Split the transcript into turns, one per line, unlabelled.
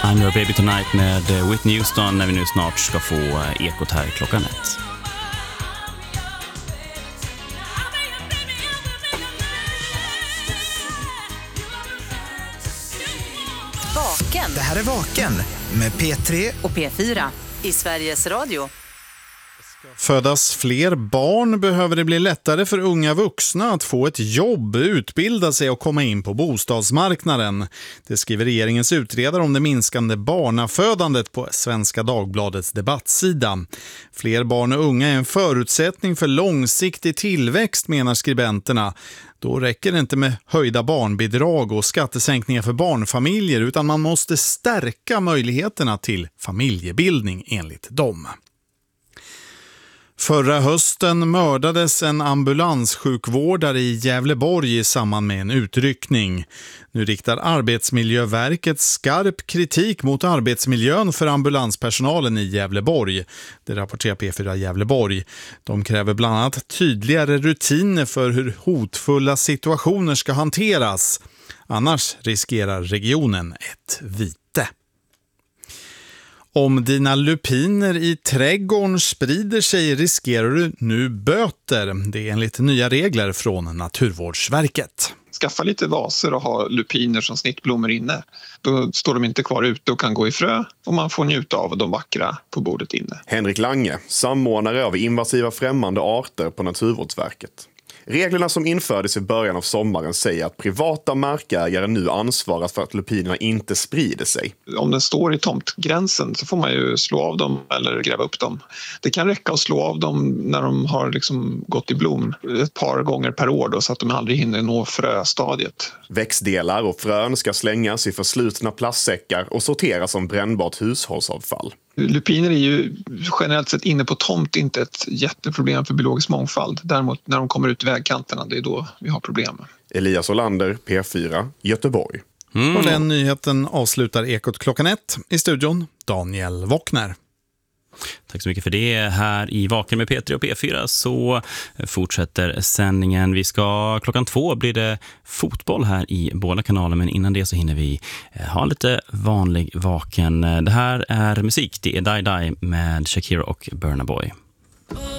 I'm Your Baby Tonight med Whitney Houston när vi nu snart ska få ekot här klockan 1.
Vaken.
Det här är Vaken med P3
och P4 i Sveriges Radio.
Födas fler barn behöver det bli lättare för unga vuxna att få ett jobb, utbilda sig och komma in på bostadsmarknaden. Det skriver regeringens utredare om det minskande barnafödandet på Svenska Dagbladets debattsida. Fler barn och unga är en förutsättning för långsiktig tillväxt, menar skribenterna. Då räcker det inte med höjda barnbidrag och skattesänkningar för barnfamiljer, utan man måste stärka möjligheterna till familjebildning enligt dem. Förra hösten mördades en ambulanssjukvårdare i Gävleborg i samband med en utryckning. Nu riktar Arbetsmiljöverket skarp kritik mot arbetsmiljön för ambulanspersonalen i Gävleborg. Det rapporterar P4 Gävleborg. De kräver bland annat tydligare rutiner för hur hotfulla situationer ska hanteras. Annars riskerar regionen ett vite. Om dina lupiner i trädgården sprider sig riskerar du nu böter. Det är enligt nya regler från Naturvårdsverket.
Skaffa lite vaser och ha lupiner som snittblommor inne. Då står de inte kvar ute och kan gå i frö och man får njuta av de vackra på bordet inne.
Henrik Lange, samordnare av invasiva främmande arter på Naturvårdsverket. Reglerna som infördes i början av sommaren säger att privata markägare nu ansvarar för att lupinerna inte sprider sig.
Om den står i tomtgränsen så får man ju slå av dem eller gräva upp dem. Det kan räcka att slå av dem när de har gått i blom ett par gånger per år då, så att de aldrig hinner nå fröstadiet.
Växtdelar och frön ska slängas i förslutna plastsäckar och sorteras som brännbart hushållsavfall.
Lupiner är ju generellt sett inne på tomt inte ett jätteproblem för biologisk mångfald. Däremot när de kommer ut i vägkanterna, det är då vi har problem.
Elias Olander, P4, Göteborg.
Och den nyheten avslutar ekot klockan 1. I studion Daniel Wockner.
Tack så mycket för det. Här i Vaken med P3 och P4 så fortsätter sändningen. Klockan 2 blir det fotboll här i båda kanaler, men innan det så hinner vi ha lite vanlig Vaken. Det här är musik, det är Die Die med Shakira och Burna Boy.